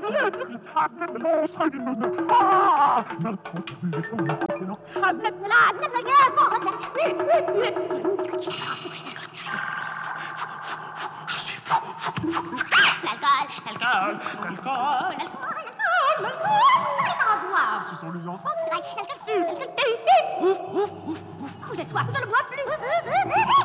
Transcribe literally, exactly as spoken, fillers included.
Je suis fou, fou, fou. L'alcool, l'alcool, l'alcool, l'alcool, l'alcool. Ce sont les enfants. L'alcool, l'alcool. Ouf, ouf, ouf, ouf. J'ai soif, je ne bois plus.